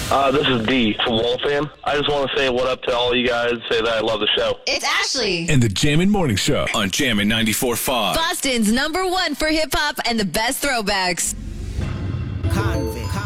This is D from Waltham. I just want to say what up to all you guys, say that I love the show. It's Ashley. And the Jammin' Morning Show on Jammin' 94.5. Boston's #1 for hip-hop and the best throwbacks.